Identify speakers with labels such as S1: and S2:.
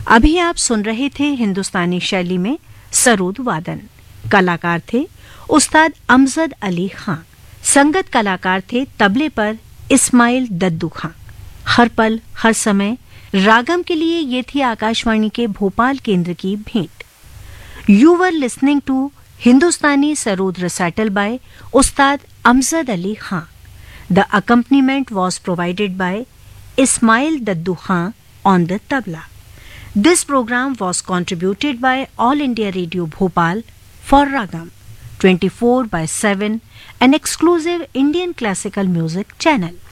S1: अभी आप सुन रहे थे हिंदुस्तानी शैली में सरोद वादन। कलाकार थे उस्ताद अमजद अली खां। संगत कलाकार थे तबले पर इस्माइल दद्दू खां। हर पल हर समय रागम के लिए ये थी आकाशवाणी के भोपाल केंद्र की भेंट। You were listening to Hindustani sarod recital bye Ustad Amjad Ali Khan. The accompaniment was provided by Ismail Daddu Khan on the tabla. This program was contributed by All India Radio Bhopal for Ragam 24/7, an exclusive Indian classical music channel.